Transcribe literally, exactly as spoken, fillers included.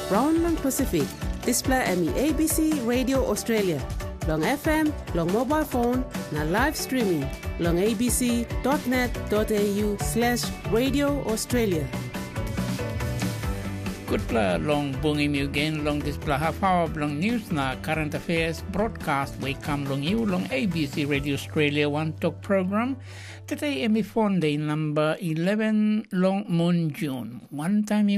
Brown lang Pacific display ami A B C Radio Australia long F M long mobile phone na live streaming long a b c dot net dot a u slash radio australia. Good pla long bungi mi again long display half hour long news na current affairs broadcast we come long you long A B C Radio Australia One Talk program. Today emi phone day number eleven long moon June. One time